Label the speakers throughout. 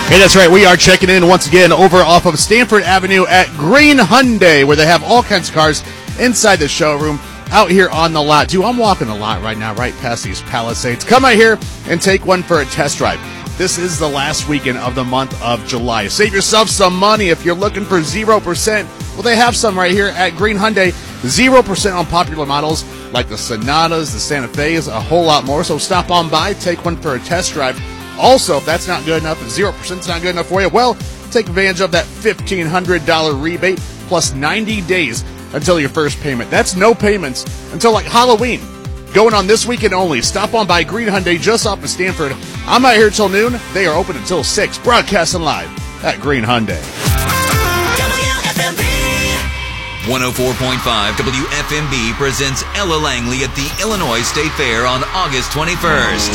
Speaker 1: Hey, that's right. We are checking in once again over off of Stanford Avenue at Green Hyundai, where they have all kinds of cars inside the showroom out here on the lot. Dude, I'm walking the lot right now, right past these Palisades. Come out here and take one for a test drive. This is the last weekend of the month of July. Save yourself some money if you're looking for 0%. Well, they have some right here at Green Hyundai. 0% on popular models like the Sonatas, the Santa Fe's, a whole lot more. So stop on by, take one for a test drive. Also, if that's not good enough, if 0% is not good enough for you, well, take advantage of that $1,500 rebate plus 90 days until your first payment. That's no payments until like Halloween. Going on this weekend only. Stop on by Green Hyundai just off of Stanford. I'm out here till noon. They are open until 6. Broadcasting live at Green Hyundai.
Speaker 2: 104.5 WFMB presents Ella Langley at the Illinois State Fair on August 21st.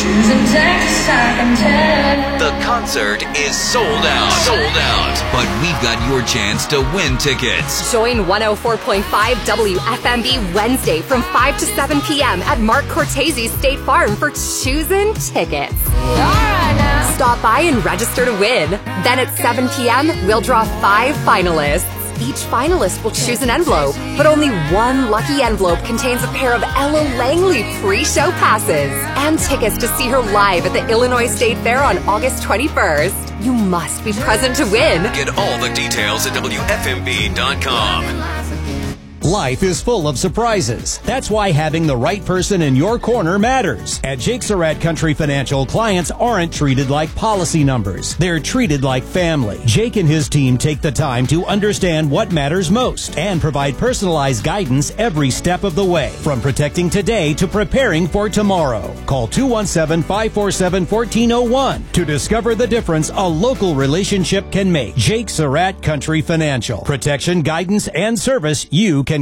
Speaker 2: The concert is sold out. But we've got your chance to win tickets.
Speaker 3: Join 104.5 WFMB Wednesday from 5 to 7 p.m. at Mark Cortese State Farm for Choosing Tickets. Stop by and register to win. Then at 7 p.m., we'll draw 5 finalists. Each finalist will choose an envelope, but only one lucky envelope contains a pair of Ella Langley pre-show passes and tickets to see her live at the Illinois State Fair on August 21st. You must be present to win.
Speaker 2: Get all the details at WFMB.com.
Speaker 4: Life is full of surprises. That's why having the right person in your corner matters. At Jake Surratt Country Financial, clients aren't treated like policy numbers. They're treated like family. Jake and his team take the time to understand what matters most and provide personalized guidance every step of the way, from protecting today to preparing for tomorrow. Call 217-547-1401 to discover the difference a local relationship can make. Jake Surratt Country Financial. Protection, guidance, and service you can